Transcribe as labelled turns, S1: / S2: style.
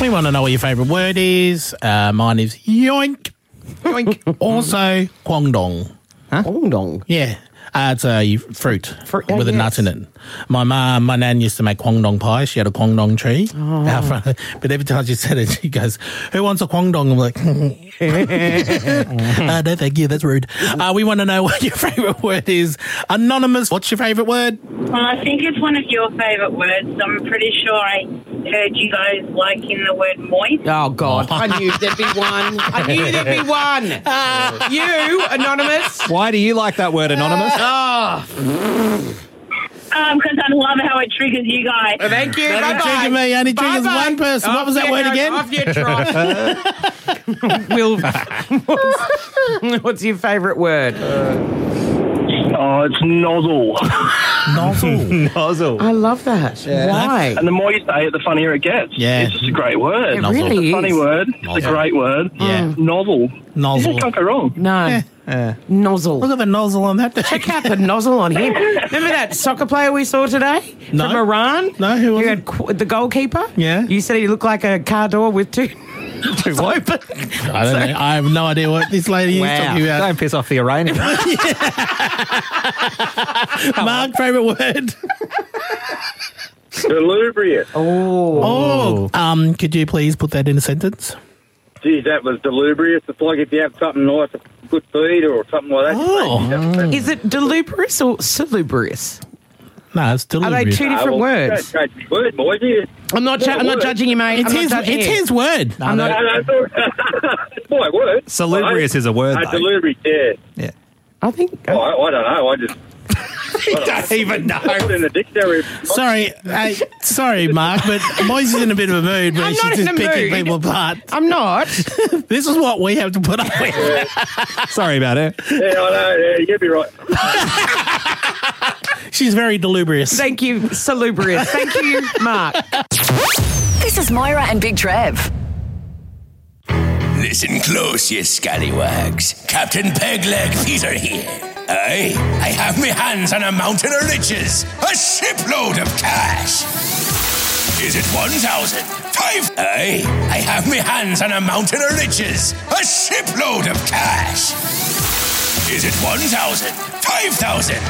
S1: We want to know what your favourite word is. Mine is yoink.
S2: Yoink.
S1: Also, kwangdong.
S2: Huh? Kwangdong?
S1: Yeah. It's a fruit with a
S2: yes.
S1: nut in it. My nan used to make kwangdong pie. She had a kwangdong tree out front. But every time she said it, she goes, "Who wants a kwangdong?" I'm like, no, thank you. That's rude. We want to know what your favourite word is. Anonymous, what's your favourite word?
S3: Well, I think it's one of your favourite words. I'm pretty sure I heard you guys liking the word moist.
S2: Oh, God. I knew there'd be one. You, Anonymous.
S4: Why do you like that word, Anonymous?
S3: Because I love how it triggers you guys.
S2: Thank you.
S1: Only trigger me. Only triggers one person. What was that word again?
S2: Off your trot. Will, what's your favourite word?
S5: Oh, it's nozzle.
S4: Nozzle.
S2: I love that. Yeah. Why?
S5: And the more you say it, the funnier it gets.
S1: Yeah.
S5: It's just a great word.
S2: It really
S5: It's a funny
S2: is.
S5: word. It's a great word.
S1: Yeah.
S5: Nozzle.
S1: Nozzle.
S5: You can't go wrong.
S2: No. Nozzle.
S1: Look at the nozzle on that.
S2: Check out the nozzle on him. Remember that soccer player we saw today?
S1: No.
S2: From Iran?
S1: No, who was
S2: You
S1: it?
S2: had the goalkeeper?
S1: Yeah.
S2: You said he looked like a car door with two open.
S1: I don't know. I have no idea what this lady is talking about.
S4: Don't piss off the Iranian.
S1: Mark, favourite word?
S6: Delubrious.
S1: Could you please put that in a sentence?
S6: Geez, that was delubrious. It's like if you have something like a good feed or something like that.
S2: Is it delubrious or salubrious?
S1: No, it's
S2: Are they
S1: deliberate.
S2: two different words?
S6: Don't change the word, boys.
S2: I'm not judging you, mate.
S1: It's
S2: I'm not judging you.
S1: his word.
S2: I'm not.
S6: It's my word.
S4: Salubrious is a word, though.
S6: Delubrious, yeah.
S2: I think.
S6: I don't know. I just...
S4: don't even know.
S6: Put it in the dictionary.
S1: Sorry, Mark, but Moise is in a bit of a mood where
S2: I'm
S1: she's
S2: not in
S1: just
S2: a
S1: picking
S2: mood.
S1: people apart.
S2: I'm not.
S1: This is what we have to put up with.
S4: Sorry about it.
S6: Yeah, I know. Yeah, you'll be right.
S1: She's very delubrious.
S2: Thank you, salubrious. Thank you, Mark.
S7: This is Moira and Big Trev.
S8: Listen close, you scallywags. Captain Pegleg Peter here. I have me hands on a mountain of riches, a shipload of cash. Is it 1,000? 5? I have me hands on a mountain of riches, a shipload of cash. Is it 1,000? 5,000?